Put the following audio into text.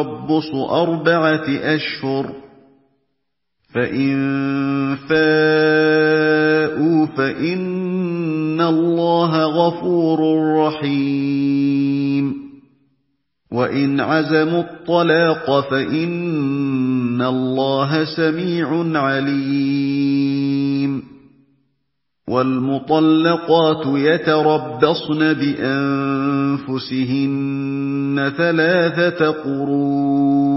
تَرَبُّصُ 4 أشهر ۖ فَإِن فَاءُوا فَإِنَّ اللَّهَ غَفُورٌ رَّحِيمٌ وَإِنْ عَزَمُوا الطَّلَاقَ فَإِنَّ اللَّهَ سَمِيعٌ عَلِيمٌ وَالْمُطَلَّقَاتُ يَتَرَبَّصْنَ بِأَنفُسِهِنَّ 3 قُرُوءٍ